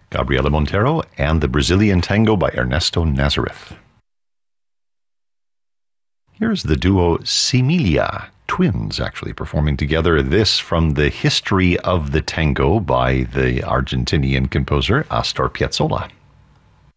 Gabriela Montero, and the Brazilian Tango by Ernesto Nazareth. Here's the duo Similia, twins actually, performing together. This from the History of the Tango by the Argentinian composer Astor Piazzolla.